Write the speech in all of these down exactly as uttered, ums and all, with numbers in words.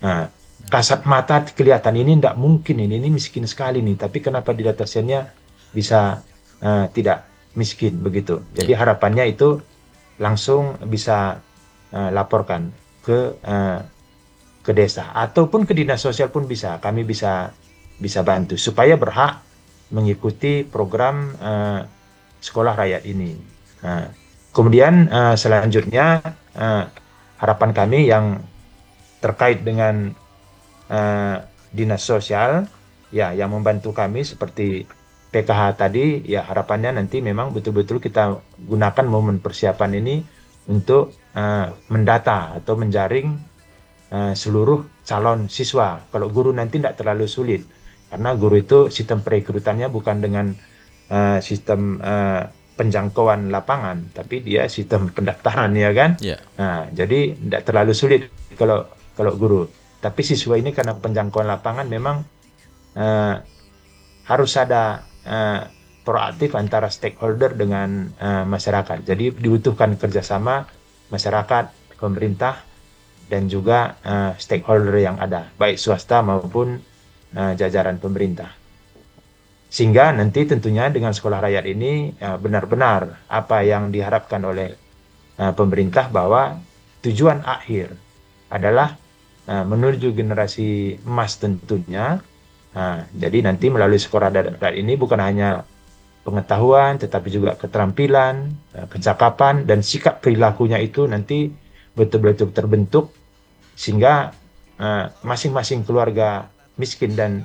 Nah, kasat mata kelihatan ini tidak mungkin ini, ini miskin sekali nih. Tapi kenapa di data sennya bisa uh, tidak miskin begitu? Jadi Ya. harapannya itu langsung bisa uh, laporkan ke uh, ke desa ataupun ke dinas sosial pun bisa. Kami bisa bisa bantu supaya berhak mengikuti program uh, sekolah rakyat ini. Nah, kemudian uh, selanjutnya uh, harapan kami yang terkait dengan uh, dinas sosial ya yang membantu kami seperti P K H tadi ya harapannya nanti memang betul-betul kita gunakan momen persiapan ini untuk uh, mendata atau menjaring uh, seluruh calon siswa. Kalau guru nanti tidak terlalu sulit karena guru itu sistem perekrutannya bukan dengan uh, sistem uh, penjangkauan lapangan, tapi dia sistem pendaftaran ya kan. Ya. Nah, jadi tidak terlalu sulit kalau kalau guru. Tapi siswa ini karena penjangkauan lapangan memang uh, harus ada uh, proaktif antara stakeholder dengan uh, masyarakat. Jadi dibutuhkan kerjasama masyarakat, pemerintah, dan juga uh, stakeholder yang ada, baik swasta maupun uh, jajaran pemerintah. Sehingga nanti tentunya dengan sekolah rakyat ini uh, benar-benar apa yang diharapkan oleh uh, pemerintah bahwa tujuan akhir adalah uh, menuju generasi emas tentunya. Nah, jadi nanti melalui sekolah rakyat ini bukan hanya pengetahuan, tetapi juga keterampilan, uh, kecakapan, dan sikap perilakunya itu nanti betul-betul terbentuk sehingga uh, masing-masing keluarga miskin dan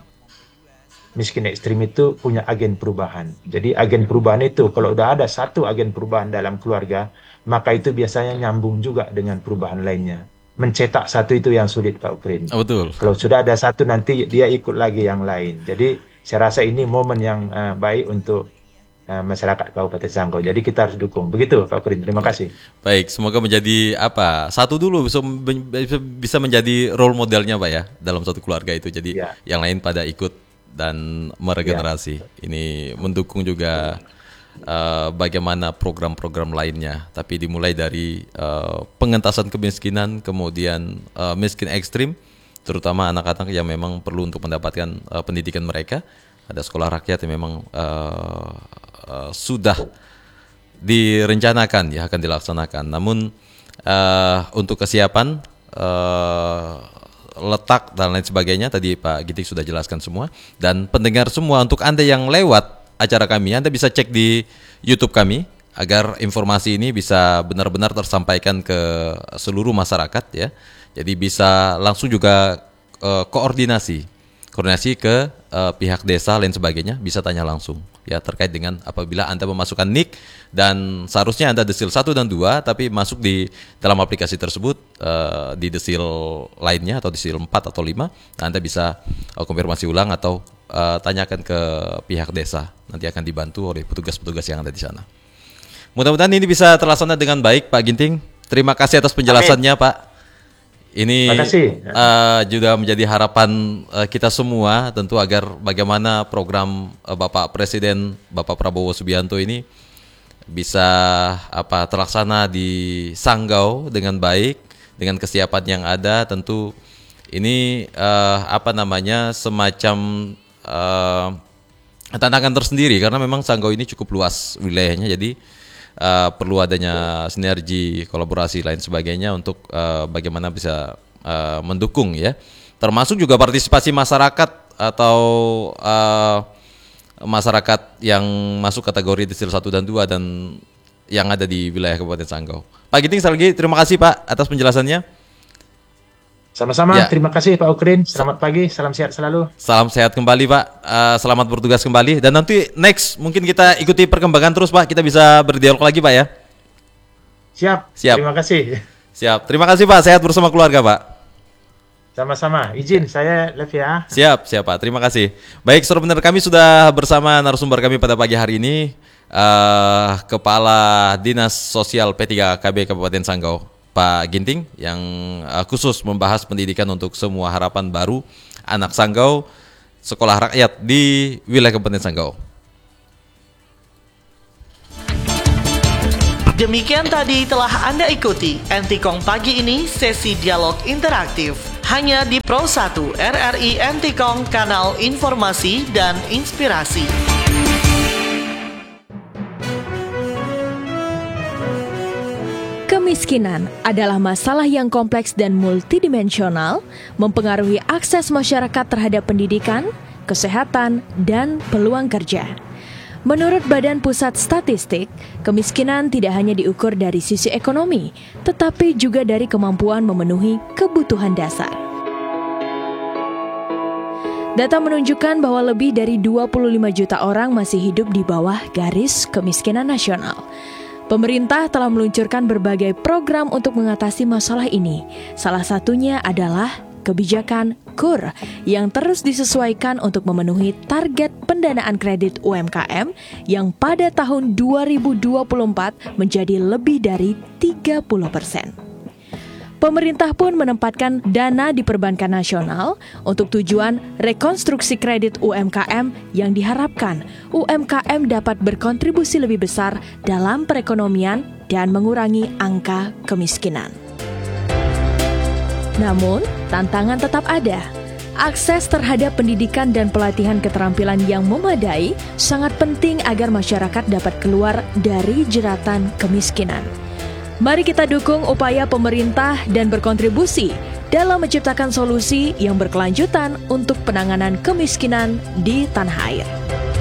miskin ekstrim itu punya agen perubahan. Jadi agen perubahan itu kalau udah ada satu agen perubahan dalam keluarga, maka itu biasanya nyambung juga dengan perubahan lainnya. Mencetak satu itu yang sulit Pak Ukrin. Oh, betul. Kalau sudah ada satu nanti dia ikut lagi yang lain. Jadi saya rasa ini momen yang uh, baik untuk uh, masyarakat Kabupaten Sanggau. Jadi kita harus dukung. Begitu Pak Ukrin. Terima kasih. Baik, semoga menjadi apa? Satu dulu bisa bisa menjadi role modelnya Pak ya dalam satu keluarga itu. Jadi ya. Yang lain pada ikut dan meregenerasi. Ya. Ini mendukung juga uh, bagaimana program-program lainnya. Tapi dimulai dari uh, pengentasan kemiskinan, kemudian uh, miskin ekstrim, terutama anak-anak yang memang perlu untuk mendapatkan uh, pendidikan mereka. Ada sekolah rakyat yang memang uh, uh, sudah direncanakan ya akan dilaksanakan. Namun uh, untuk kesiapan uh, letak dan lain sebagainya tadi Pak Ginting sudah jelaskan semua. Dan pendengar semua, untuk Anda yang lewat acara kami, Anda bisa cek di YouTube kami agar informasi ini bisa benar-benar tersampaikan ke seluruh masyarakat ya. Jadi bisa langsung juga uh, koordinasi koordinasi ke uh, pihak desa lain sebagainya, bisa tanya langsung ya terkait dengan apabila Anda memasukkan nik dan seharusnya Anda desil satu dan dua tapi masuk di dalam aplikasi tersebut uh, di desil lainnya atau desil empat atau lima, nah Anda bisa uh, konfirmasi ulang atau uh, tanyakan ke pihak desa, nanti akan dibantu oleh petugas-petugas yang ada di sana. Mudah-mudahan ini bisa terlaksana dengan baik Pak Ginting. Terima kasih atas penjelasannya. Amin. Pak. Ini uh, juga menjadi harapan uh, kita semua tentu agar bagaimana program uh, Bapak Presiden Bapak Prabowo Subianto ini bisa apa terlaksana di Sanggau dengan baik, dengan kesiapan yang ada. Tentu ini uh, apa namanya semacam uh, tantangan tersendiri karena memang Sanggau ini cukup luas wilayahnya, jadi Uh, perlu adanya sinergi, kolaborasi lain sebagainya untuk uh, bagaimana bisa uh, mendukung ya, termasuk juga partisipasi masyarakat atau uh, masyarakat yang masuk kategori desil satu dan dua dan yang ada di wilayah Kabupaten Sanggau. Pak Ginting, sekali lagi terima kasih Pak atas penjelasannya. Sama-sama, ya. Terima kasih Pak Ukrin. Selamat pagi, salam sehat selalu. Salam sehat kembali Pak, uh, selamat bertugas kembali. Dan nanti next mungkin kita ikuti perkembangan terus Pak, kita bisa berdialog lagi Pak ya. Siap, Siap. Terima kasih. Siap, terima kasih Pak, sehat bersama keluarga Pak. Sama-sama, izin saya live ya. Siap, siap Pak, terima kasih. Baik, saudara pendengar, kami sudah bersama narasumber kami pada pagi hari ini, uh, Kepala Dinas Sosial P tiga K B Kabupaten Sanggau, Pak Ginting, yang uh, khusus membahas pendidikan untuk semua harapan baru anak Sanggau, sekolah rakyat di wilayah Kabupaten Sanggau. Demikian tadi telah Anda ikuti Entikong pagi ini, sesi dialog interaktif hanya di Pro satu R R I Antikong, kanal informasi dan inspirasi. Kemiskinan adalah masalah yang kompleks dan multidimensional, mempengaruhi akses masyarakat terhadap pendidikan, kesehatan, dan peluang kerja. Menurut Badan Pusat Statistik, kemiskinan tidak hanya diukur dari sisi ekonomi, tetapi juga dari kemampuan memenuhi kebutuhan dasar. Data menunjukkan bahwa lebih dari dua puluh lima juta orang masih hidup di bawah garis kemiskinan nasional. Pemerintah telah meluncurkan berbagai program untuk mengatasi masalah ini. Salah satunya adalah kebijakan K U R yang terus disesuaikan untuk memenuhi target pendanaan kredit U M K M yang pada tahun dua ribu dua puluh empat menjadi lebih dari tiga puluh persen. Pemerintah pun menempatkan dana di perbankan nasional untuk tujuan rekonstruksi kredit U M K M yang diharapkan U M K M dapat berkontribusi lebih besar dalam perekonomian dan mengurangi angka kemiskinan. Namun, tantangan tetap ada. Akses terhadap pendidikan dan pelatihan keterampilan yang memadai sangat penting agar masyarakat dapat keluar dari jeratan kemiskinan. Mari kita dukung upaya pemerintah dan berkontribusi dalam menciptakan solusi yang berkelanjutan untuk penanganan kemiskinan di tanah air.